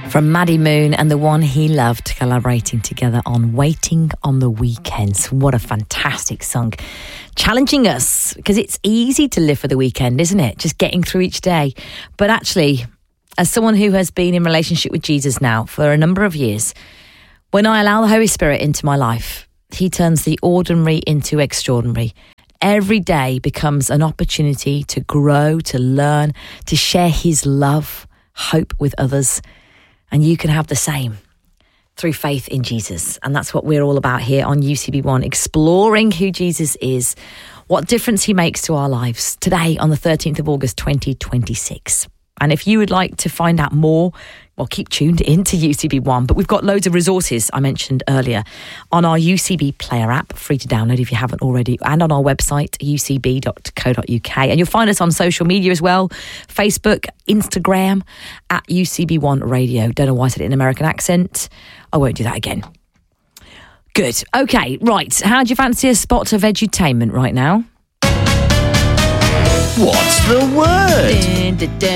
From Maddie Moon and the one he loved, collaborating together on Waiting on the Weekends. What a fantastic song. Challenging us, because it's easy to live for the weekend, isn't it? Just getting through each day. But actually, as someone who has been in relationship with Jesus now for a number of years, when I allow the Holy Spirit into my life, he turns the ordinary into extraordinary. Every day becomes an opportunity to grow, to learn, to share his love, hope with others. And you can have the same through faith in Jesus. And that's what we're all about here on UCB1, exploring who Jesus is, what difference he makes to our lives today on the 13th of August, 2026. And if you would like to find out more, well, keep tuned into UCB1. But we've got loads of resources I mentioned earlier on our UCB Player app, free to download if you haven't already, and on our website, ucb.co.uk. And you'll find us on social media as well, Facebook, Instagram, at UCB1 Radio. Don't know why I said it in an American accent. I won't do that again. Good. Okay, right. How do you fancy a spot of edutainment right now? What's the word?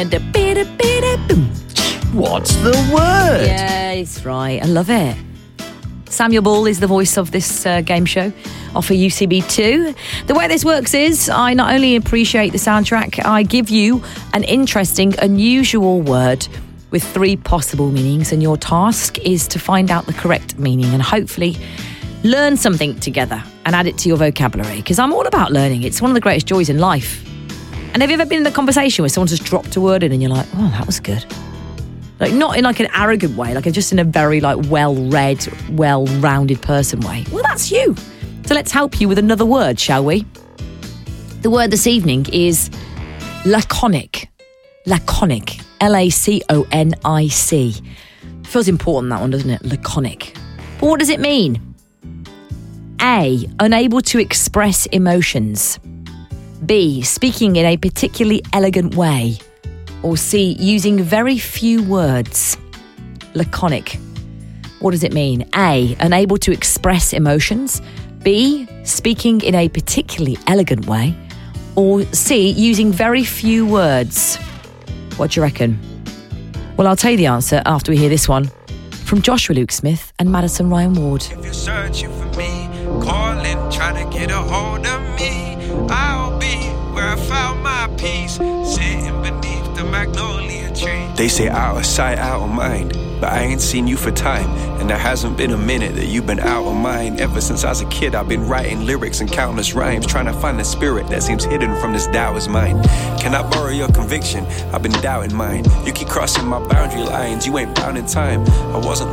What's the word? Yeah, it's right. I love it. Samuel Ball is the voice of this game show off of UCB2. The way this works is I not only appreciate the soundtrack, I give you an interesting, unusual word with 3 possible meanings, and your task is to find out the correct meaning and hopefully learn something together and add it to your vocabulary, because I'm all about learning. It's one of the greatest joys in life. And have you ever been in a conversation where someone just dropped a word in and you're like, oh, that was good? Like, not in like an arrogant way, like just in a very like well-read, well-rounded person way. Well, that's you. So let's help you with another word, shall we? The word this evening is laconic. Laconic. Laconic. Feels important, that one, doesn't it? Laconic. But what does it mean? A, unable to express emotions. B, speaking in a particularly elegant way. Or C, using very few words. Laconic. What does it mean? A, unable to express emotions. B, speaking in a particularly elegant way. Or C, using very few words. What do you reckon? Well, I'll tell you the answer after we hear this one from Joshua Luke Smith and Madison Ryan Ward. If you're searching for me, calling, trying to get a hold of me, I'll be where I found my peace, sitting beneath the magnolia tree. They say out of sight, out of mind, but I ain't seen you for time, and there hasn't been a minute that you've been out of mind. Ever since I was a kid, I've been writing lyrics and countless rhymes, trying to find the spirit that seems hidden from this Taoist mind. Can I borrow your conviction? I've been doubting mine. You keep crossing my boundary lines, you ain't bound in time. I wasn't